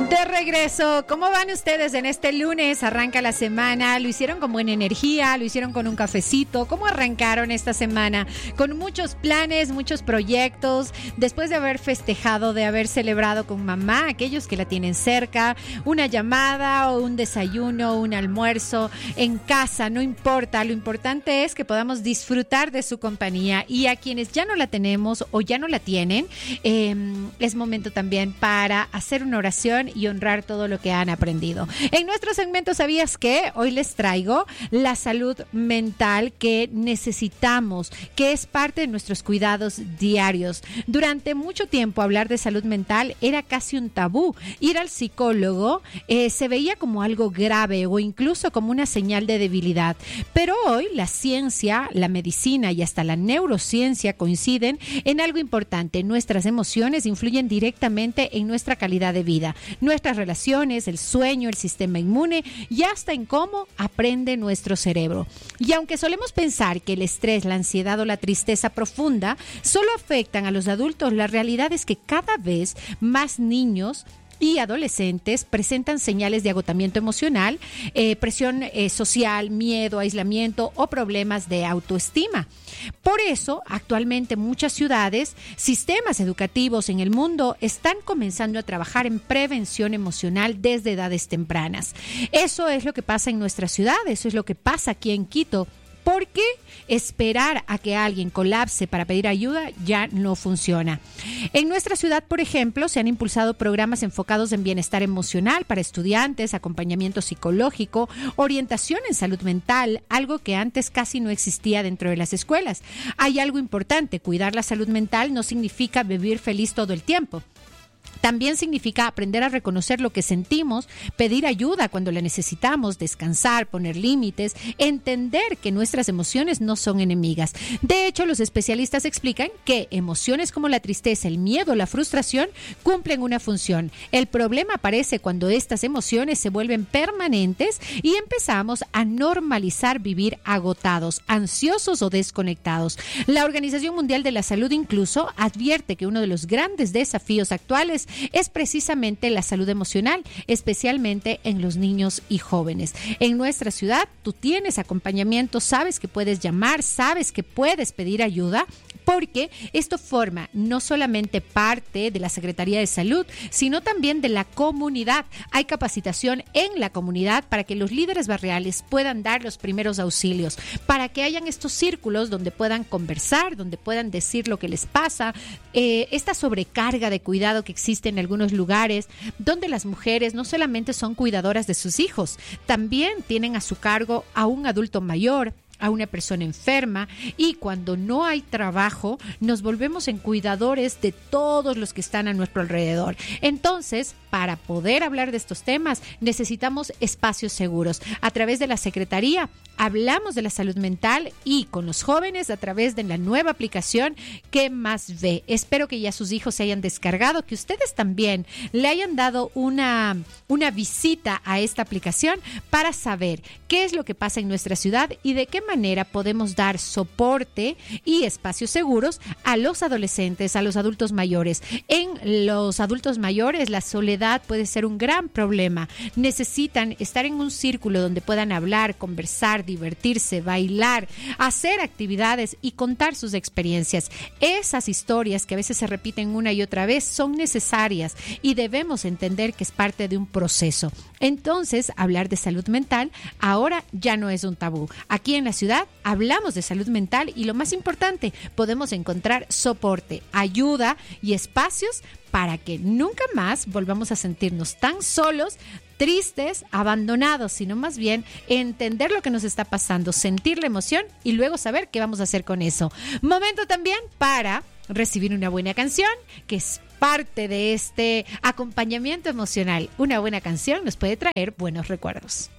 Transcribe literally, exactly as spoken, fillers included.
De regreso, ¿cómo van ustedes en este lunes? Arranca la semana, lo hicieron con buena energía, lo hicieron con un cafecito. ¿Cómo arrancaron esta semana? Con muchos planes, muchos proyectos, después de haber festejado, de haber celebrado con mamá, aquellos que la tienen cerca, una llamada o un desayuno, un almuerzo en casa, no importa, lo importante es que podamos disfrutar de su compañía, y a quienes ya no la tenemos o ya no la tienen, eh, es momento también para hacer una oración y honrar todo lo que han aprendido. En nuestro segmento ¿Sabías qué? Hoy les traigo la salud mental que necesitamos, que es parte de nuestros cuidados diarios. Durante mucho tiempo hablar de salud mental era casi un tabú. Ir al psicólogo eh, se veía como algo grave o incluso como una señal de debilidad. Pero hoy la ciencia, la medicina y hasta la neurociencia coinciden en algo importante. Nuestras emociones influyen directamente en nuestra calidad de vida, nuestras relaciones, el sueño, el sistema inmune y hasta en cómo aprende nuestro cerebro. Y aunque solemos pensar que el estrés, la ansiedad o la tristeza profunda solo afectan a los adultos, la realidad es que cada vez más niños y adolescentes presentan señales de agotamiento emocional, eh, presión eh, social, miedo, aislamiento o problemas de autoestima. Por eso, actualmente muchas ciudades, sistemas educativos en el mundo están comenzando a trabajar en prevención emocional desde edades tempranas. Eso es lo que pasa en nuestra ciudad, eso es lo que pasa aquí en Quito. ¿Por qué esperar a que alguien colapse para pedir ayuda? Ya no funciona. En nuestra ciudad, por ejemplo, se han impulsado programas enfocados en bienestar emocional para estudiantes, acompañamiento psicológico, orientación en salud mental, algo que antes casi no existía dentro de las escuelas. Hay algo importante: cuidar la salud mental no significa vivir feliz todo el tiempo. También significa aprender a reconocer lo que sentimos, pedir ayuda cuando la necesitamos, descansar, poner límites, entender que nuestras emociones no son enemigas. De hecho, los especialistas explican que emociones como la tristeza, el miedo, la frustración cumplen una función. El problema aparece cuando estas emociones se vuelven permanentes y empezamos a normalizar vivir agotados, ansiosos o desconectados. La Organización Mundial de la Salud incluso advierte que uno de los grandes desafíos actuales es precisamente la salud emocional, especialmente en los niños y jóvenes. En nuestra ciudad, tú tienes acompañamiento, sabes que puedes llamar, sabes que puedes pedir ayuda, porque esto forma no solamente parte de la Secretaría de Salud, sino también de la comunidad. Hay capacitación en la comunidad para que los líderes barriales puedan dar los primeros auxilios, para que hayan estos círculos donde puedan conversar, donde puedan decir lo que les pasa, eh, esta sobrecarga de cuidado que existe en algunos lugares, donde las mujeres no solamente son cuidadoras de sus hijos, también tienen a su cargo a un adulto mayor, a una persona enferma, y cuando no hay trabajo nos volvemos en cuidadores de todos los que están a nuestro alrededor. Entonces, para poder hablar de estos temas necesitamos espacios seguros. A través de la Secretaría hablamos de la salud mental y con los jóvenes a través de la nueva aplicación ¿Qué más ve? Espero que ya sus hijos se hayan descargado, que ustedes también le hayan dado una, una visita a esta aplicación para saber qué es lo que pasa en nuestra ciudad y de qué manera podemos dar soporte y espacios seguros a los adolescentes, a los adultos mayores. En los adultos mayores la soledad puede ser un gran problema. Necesitan estar en un círculo donde puedan hablar, conversar, divertirse, bailar, hacer actividades y contar sus experiencias. Esas historias que a veces se repiten una y otra vez son necesarias y debemos entender que es parte de un proceso. Entonces, hablar de salud mental ahora ya no es un tabú. Aquí en la ciudad hablamos de salud mental y lo más importante, podemos encontrar soporte, ayuda y espacios para que nunca más volvamos a sentirnos tan solos, tristes, abandonados, sino más bien entender lo que nos está pasando, sentir la emoción y luego saber qué vamos a hacer con eso. Momento también para recibir una buena canción, que es parte de este acompañamiento emocional. Una buena canción nos puede traer buenos recuerdos.